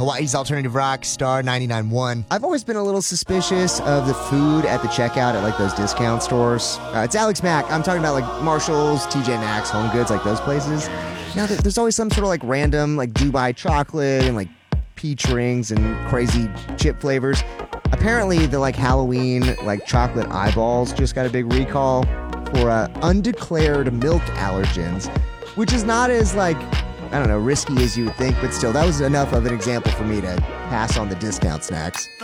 Hawaii's Alternative Rock, Star 99.1. I've always been a little suspicious of the food at the checkout at like those discount stores. It's Alex Mack. I'm talking about like Marshalls, TJ Maxx, Home Goods, like those places. Now there's always some sort of like random like Dubai chocolate and like peach rings and crazy chip flavors. Apparently the like Halloween like chocolate eyeballs just got a big recall for undeclared milk allergens, which is not as like, I don't know, risky as you would think, but still, that was enough of an example for me to pass on the discount snacks.